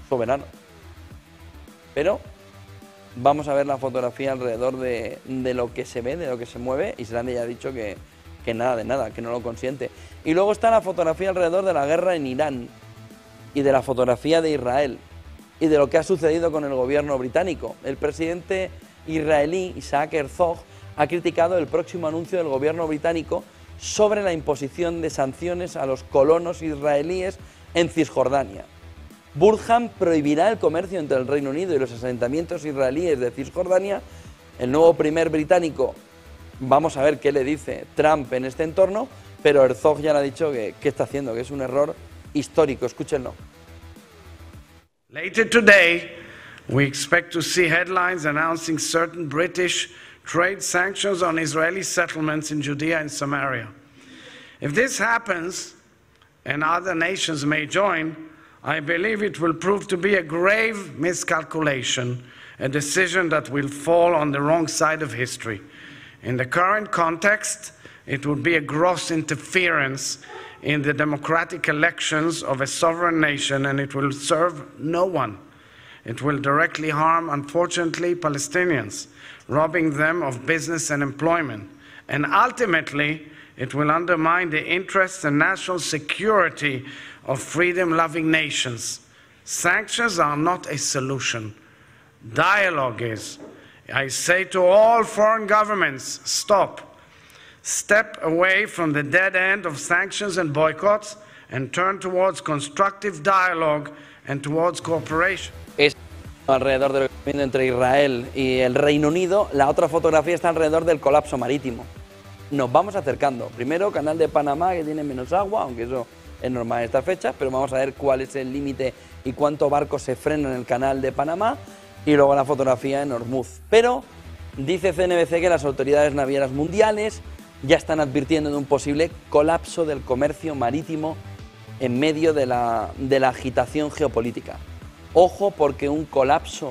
soberano. Pero vamos a ver la fotografía alrededor de lo que se ve, de lo que se mueve. Islandia ya ha dicho que nada de nada, que no lo consiente. Y luego está la fotografía alrededor de la guerra en Irán y de la fotografía de Israel y de lo que ha sucedido con el gobierno británico. El presidente israelí Isaac Herzog ha criticado el próximo anuncio del gobierno británico sobre la imposición de sanciones a los colonos israelíes en Cisjordania. Burham prohibirá el comercio entre el Reino Unido y los asentamientos israelíes de Cisjordania. El nuevo primer británico, vamos a ver qué le dice Trump en este entorno, pero Herzog ya le ha dicho que está haciendo, que es un error histórico. Escúchenlo. Later today, we expect to see headlines announcing certain British trade sanctions on Israeli settlements in Judea and Samaria. If this happens, and other nations may join, I believe it will prove to be a grave miscalculation, a decision that will fall on the wrong side of history. In the current context, it would be a gross interference in the democratic elections of a sovereign nation, and it will serve no one. It will directly harm, unfortunately, Palestinians, robbing them of business and employment. And ultimately, it will undermine the interests and national security of freedom-loving nations. Sanctions are not a solution. Dialogue is. I say to all foreign governments, stop. Step away from the dead end of sanctions and boycotts and turn towards constructive dialogue and towards cooperation. Alrededor del conflicto entre Israel y el Reino Unido, la otra fotografía está alrededor del colapso marítimo. Nos vamos acercando. Primero, Canal de Panamá, que tiene menos agua, aunque eso es normal en estas fechas, pero vamos a ver cuál es el límite y cuántos barcos se frenan en el Canal de Panamá, y luego la fotografía en Hormuz. Pero dice CNBC que las autoridades navieras mundiales ya están advirtiendo de un posible colapso del comercio marítimo en medio de la agitación geopolítica. Ojo, porque un colapso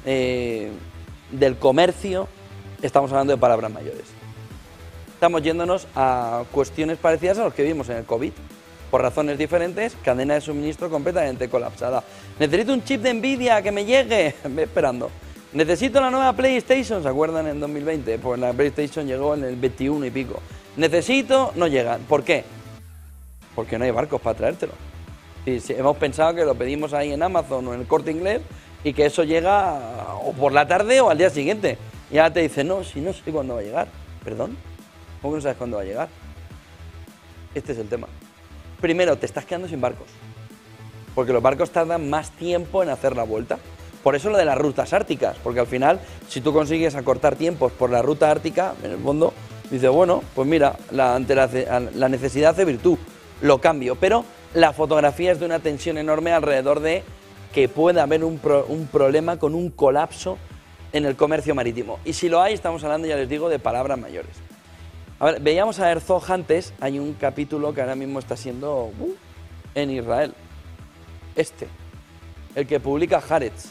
del comercio, estamos hablando de palabras mayores. Estamos yéndonos a cuestiones parecidas a las que vimos en el COVID. Por razones diferentes, cadena de suministro completamente colapsada. Necesito un chip de Nvidia que me llegue. Ve esperando. Necesito la nueva PlayStation. ¿Se acuerdan en 2020? Pues la PlayStation llegó en el 21 y pico. Necesito, no llegan. ¿Por qué? Porque no hay barcos para traértelo. Si hemos pensado que lo pedimos ahí en Amazon o en el Corte Inglés y que eso llega o por la tarde o al día siguiente. Y ahora te dice, no, si no sé cuándo va a llegar. ¿Perdón? ¿Cómo que no sabes cuándo va a llegar? Este es el tema. Primero, te estás quedando sin barcos, porque los barcos tardan más tiempo en hacer la vuelta. Por eso lo de las rutas árticas, porque al final, si tú consigues acortar tiempos por la ruta ártica, en el fondo, dices, bueno, pues mira, ante la necesidad hace virtud, lo cambio. Pero la fotografía es de una tensión enorme alrededor de que pueda haber un problema con un colapso en el comercio marítimo. Y si lo hay, estamos hablando, ya les digo, de palabras mayores. A ver, veíamos a Herzog antes, hay un capítulo que ahora mismo está siendo en Israel. El que publica Haaretz.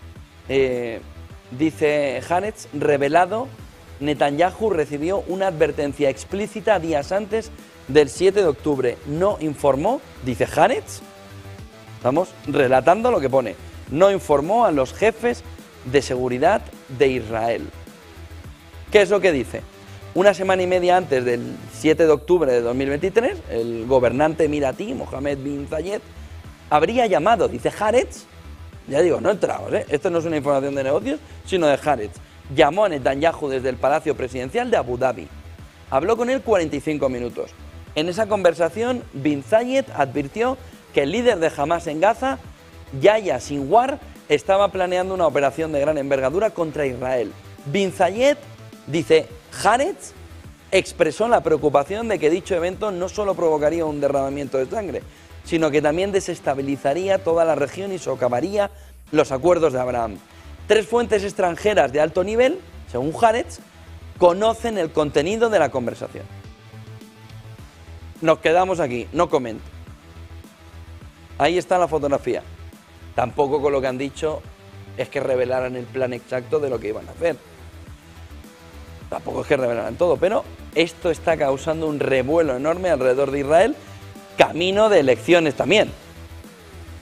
Dice Haaretz, revelado, Netanyahu recibió una advertencia explícita días antes del 7 de octubre. No informó, dice Haaretz, estamos relatando lo que pone, no informó a los jefes de seguridad de Israel. ¿Qué es lo que dice? Una semana y media antes del 7 de octubre de 2023, el gobernante emiratí, Mohammed bin Zayed, habría llamado, dice Haaretz, ya digo, no entramos, esto no es una información de negocios, sino de Haaretz, llamó a Netanyahu desde el Palacio Presidencial de Abu Dhabi. Habló con él 45 minutos. En esa conversación, bin Zayed advirtió que el líder de Hamas en Gaza, Yahya Sinwar, estaba planeando una operación de gran envergadura contra Israel. Bin Zayed, dice Haaretz, expresó la preocupación de que dicho evento no solo provocaría un derramamiento de sangre, sino que también desestabilizaría toda la región y socavaría los acuerdos de Abraham. 3 fuentes extranjeras de alto nivel, según Haaretz, conocen el contenido de la conversación. Nos quedamos aquí, no comento. Ahí está la fotografía. Tampoco con lo que han dicho es que revelaran el plan exacto de lo que iban a hacer. Tampoco es que revelaran todo, pero esto está causando un revuelo enorme alrededor de Israel, camino de elecciones también.